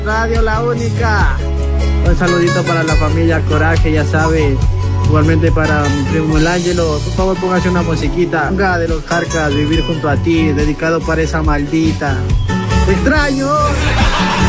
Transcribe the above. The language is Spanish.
Radio La Única. Un saludito para la familia Coraje, ya sabe. Igualmente para mi primo el Ángelo. Por favor, póngase una musiquita. Venga de los Carcas, Vivir junto a ti, dedicado para esa maldita. ¡Te extraño!